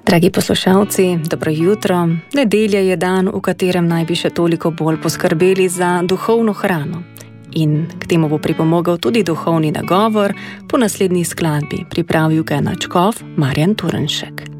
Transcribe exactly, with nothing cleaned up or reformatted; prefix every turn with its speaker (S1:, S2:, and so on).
S1: Dragi poslušalci, dobro jutro. Nedelja je dan, v katerem naj bi še toliko bolj poskrbeli za duhovno hrano. In k temu bo pripomogel tudi duhovni nagovor po naslednji skladbi. Pripravil ga je naš škof Marjan Turnšek.